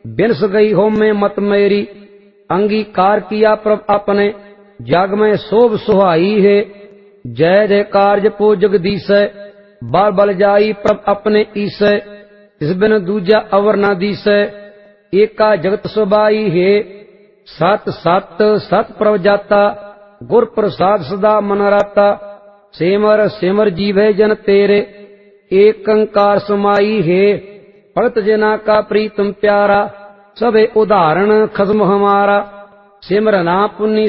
बिनस गई हो में मत मेरी। अंगीकार किया प्रभ अपने, जग में शोभ सुहाई है। जय जय कारज पो जगदीसै, बाल बल जाई प्रभ अपने ईसै। इस बिन दूजा अवर न दीसै, एका जगत सुबाई है। सत सत सत प्रभ जाता, गुर प्रसाद सदा मन राता। सिमर सिमर जीवे जन तेरे, एक अंकार समाई है। भगत जना का प्रीतम प्यारा, सबे उदाहरण खसम हमारा। सिमरना पुन्नी